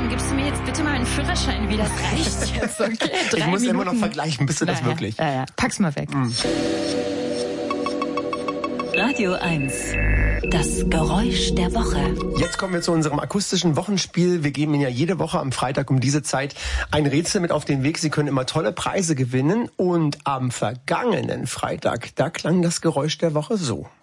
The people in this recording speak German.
gibst du mir jetzt bitte mal einen Führerschein wieder? Das reicht jetzt, okay? Ich muss immer noch vergleichen, bist du das wirklich? Ja. Pack's mal weg. Radio 1. Das Geräusch der Woche. Jetzt kommen wir zu unserem akustischen Wochenspiel. Wir geben Ihnen ja jede Woche am Freitag um diese Zeit ein Rätsel mit auf den Weg. Sie können immer tolle Preise gewinnen. Und am vergangenen Freitag, da klang das Geräusch der Woche so.